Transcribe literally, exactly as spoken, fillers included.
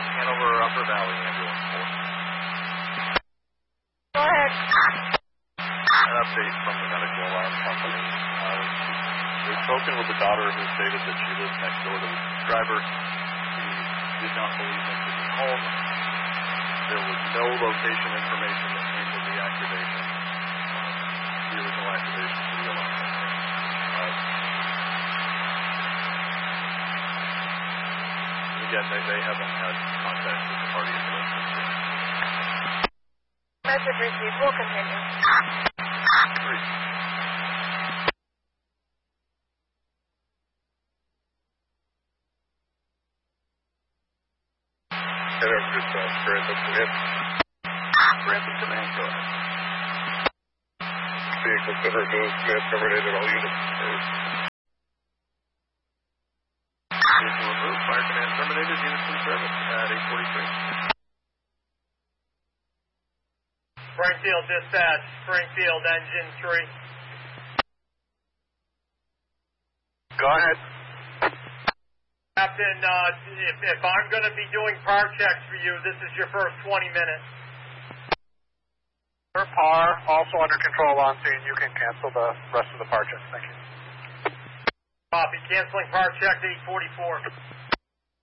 Hanover Upper Valley Ambulance Force. Go ahead. An update from the medical alarm company. Uh, we've spoken with the daughter who stated that she lives next door to the driver. He did not believe him to be home. There was no location information that came with the activation, uh, the original activation for the alarm company. Uh, again, they, they haven't had contact with the party ambulance. Message received. We'll continue. Three. Hanover Dispatch, Grantham Command. Grantham Command, go ahead. Vehicle's been removed. Command terminated all units. Vehicle removed. Fire command terminated. Units in service at eight forty-three. Springfield Dispatch, Springfield Engine three. Go ahead. Captain, uh, if, if I'm going to be doing par checks for you, this is your first twenty minutes. For par, also under control on scene. You can cancel the rest of the par checks. Thank you. Copy. Canceling par check eight forty-four.